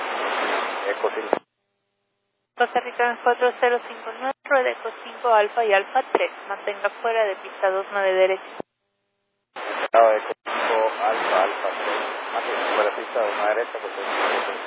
Eco 5. Costa Rica 4059, rueda Eco 5 Alfa y Alfa 3. Mantenga fuera de pista 29 derecha. Eco 5 Alfa 3. Mantenga fuera de pista 29 derecha porque